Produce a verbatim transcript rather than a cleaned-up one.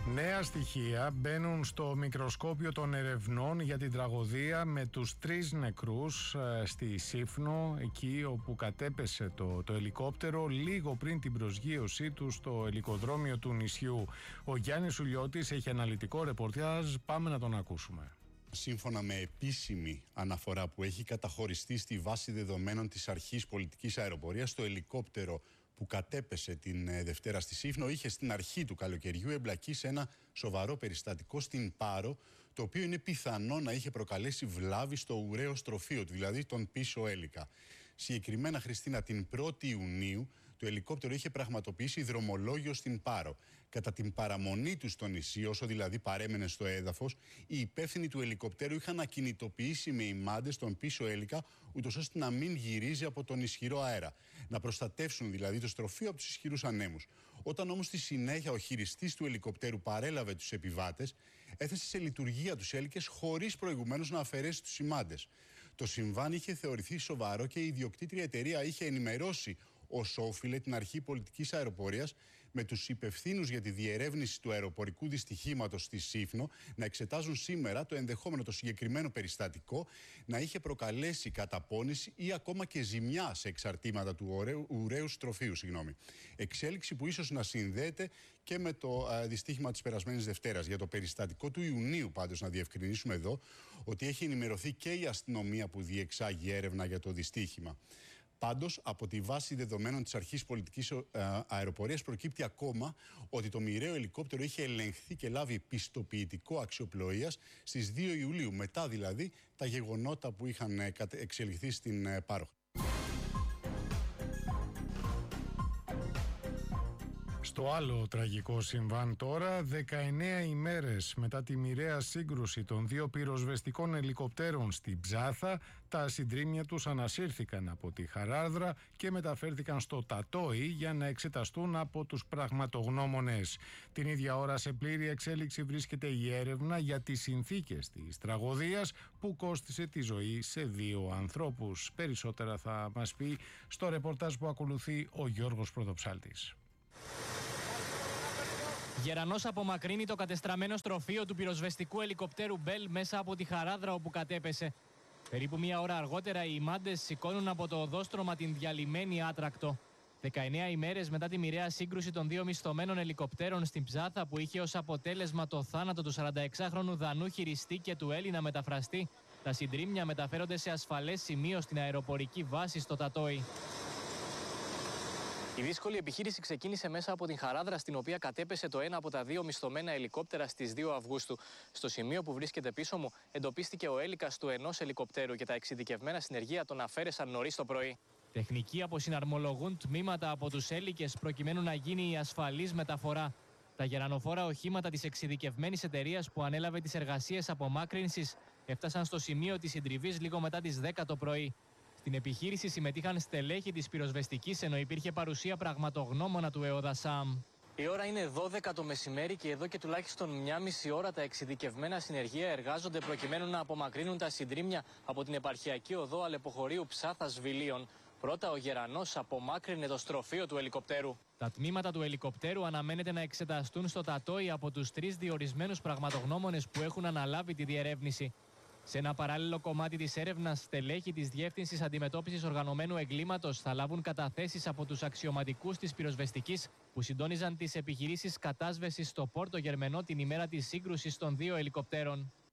Νέα στοιχεία μπαίνουν στο μικροσκόπιο των ερευνών για την τραγωδία με τους τρεις νεκρούς στη Σύφνο, εκεί όπου κατέπεσε το, το ελικόπτερο λίγο πριν την προσγείωσή του στο ελικοδρόμιο του νησιού. Ο Γιάννης Σουλιώτης έχει αναλυτικό ρεπορτάζ, πάμε να τον ακούσουμε. Σύμφωνα με επίσημη αναφορά που έχει καταχωριστεί στη βάση δεδομένων της Αρχής Πολιτικής Αεροπορίας, το ελικόπτερο που κατέπεσε την Δευτέρα στη Σύφνο είχε στην αρχή του καλοκαιριού εμπλακεί σε ένα σοβαρό περιστατικό στην Πάρο, το οποίο είναι πιθανό να είχε προκαλέσει βλάβη στο ουραίο στροφείο του, δηλαδή τον πίσω έλικα. Συγκεκριμένα, Χριστίνα, την πρώτη Ιουνίου το ελικόπτερο είχε πραγματοποιήσει δρομολόγιο στην Πάρο. Κατά την παραμονή του στο νησί, όσο δηλαδή παρέμενε στο έδαφος, οι υπεύθυνοι του ελικοπτέρου είχαν ακινητοποιήσει με ημάντες τον πίσω έλικα, ούτως ώστε να μην γυρίζει από τον ισχυρό αέρα. Να προστατεύσουν δηλαδή το στροφείο από τους ισχυρούς ανέμους. Όταν όμως στη συνέχεια ο χειριστής του ελικοπτέρου παρέλαβε τους επιβάτες, έθεσε σε λειτουργία τους έλικες χωρίς προηγουμένως να αφαιρέσει τους ημάντες. Το συμβάν είχε θεωρηθεί σοβαρό και η ιδιοκτήτρια εταιρεία είχε ενημερώσει ως όφιλε την Αρχή Πολιτικής Αεροπορίας με τους υπευθύνους για τη διερεύνηση του αεροπορικού δυστυχήματος στη Σύφνο να εξετάζουν σήμερα το ενδεχόμενο το συγκεκριμένο περιστατικό να είχε προκαλέσει καταπώνηση ή ακόμα και ζημιά σε εξαρτήματα του ουραίου, ουραίου στροφείου. Συγγνώμη. Εξέλιξη που ίσως να συνδέεται και με το α, δυστύχημα της περασμένης Δευτέρας. Για το περιστατικό του Ιουνίου, πάντως, να διευκρινίσουμε εδώ ότι έχει ενημερωθεί και η αστυνομία που διεξάγει έρευνα για το δυστύχημα. Πάντως, από τη βάση δεδομένων της Αρχής Πολιτικής Αεροπορίας προκύπτει ακόμα ότι το μοιραίο ελικόπτερο είχε ελεγχθεί και λάβει πιστοποιητικό αξιοπλοείας στις δύο Ιουλίου, μετά δηλαδή τα γεγονότα που είχαν εξελιχθεί στην Πάρο. Στο άλλο τραγικό συμβάν τώρα, δεκαεννέα ημέρες μετά τη μοιραία σύγκρουση των δύο πυροσβεστικών ελικοπτέρων στην Ψάθα, τα συντρίμμια τους ανασύρθηκαν από τη Χαράδρα και μεταφέρθηκαν στο Τατόι για να εξεταστούν από τους πραγματογνώμονες. Την ίδια ώρα σε πλήρη εξέλιξη βρίσκεται η έρευνα για τις συνθήκες της τραγωδίας που κόστισε τη ζωή σε δύο ανθρώπους. Περισσότερα θα μας πει στο ρεπορτάζ που ακολουθεί ο Γιώργος Πρωτοψάλτης. Γερανός απομακρύνει το κατεστραμμένο στροφείο του πυροσβεστικού ελικοπτέρου Μπέλ μέσα από τη Χαράδρα όπου κατέπεσε. Περίπου μία ώρα αργότερα οι ημάντες σηκώνουν από το οδόστρωμα την διαλυμένη άτρακτο. δεκαεννέα ημέρες μετά τη μοιραία σύγκρουση των δύο μισθωμένων ελικοπτέρων στην Ψάθα που είχε ως αποτέλεσμα το θάνατο του σαρανταεξάχρονου Δανού χειριστή και του Έλληνα μεταφραστή, τα συντρίμμια μεταφέρονται σε ασφαλές σημείο στην αεροπορική βάση στο Τατόι. Η δύσκολη επιχείρηση ξεκίνησε μέσα από την Χαράδρα, στην οποία κατέπεσε το ένα από τα δύο μισθωμένα ελικόπτερα στις δύο Αυγούστου. Στο σημείο που βρίσκεται πίσω μου εντοπίστηκε ο έλικας του ενός ελικοπτέρου και τα εξειδικευμένα συνεργεία τον αφαίρεσαν νωρίς το πρωί. Τεχνικοί αποσυναρμολογούν τμήματα από τους έλικες προκειμένου να γίνει η ασφαλής μεταφορά. Τα γερανοφόρα οχήματα της εξειδικευμένης εταιρείας που ανέλαβε τις εργασίες απομάκρυνσης έφτασαν στο σημείο της συντριβής λίγο μετά τις δέκα το πρωί. Στην επιχείρηση συμμετείχαν στελέχη της πυροσβεστικής, ενώ υπήρχε παρουσία πραγματογνώμονα του ΕΟΔΑΣΑΜ. Η ώρα είναι δώδεκα το μεσημέρι και εδώ και τουλάχιστον μια μισή ώρα τα εξειδικευμένα συνεργεία εργάζονται προκειμένου να απομακρύνουν τα συντρίμμια από την επαρχιακή οδό Αλεποχωρίου Ψάθας Βιλίων. Πρώτα ο Γερανός απομάκρυνε το στροφείο του ελικοπτέρου. Τα τμήματα του ελικοπτέρου αναμένεται να εξεταστούν στο Τατόι από τους τρεις διορισμένους πραγματογνώμονες που έχουν αναλάβει τη διερεύνηση. Σε ένα παράλληλο κομμάτι της έρευνας, στελέχη της Διεύθυνσης Αντιμετώπισης Οργανωμένου Εγκλήματος θα λάβουν καταθέσεις από τους αξιωματικούς της πυροσβεστικής που συντόνιζαν τις επιχειρήσεις κατάσβεσης στο Πόρτο Γερμενό την ημέρα της σύγκρουσης των δύο ελικοπτέρων.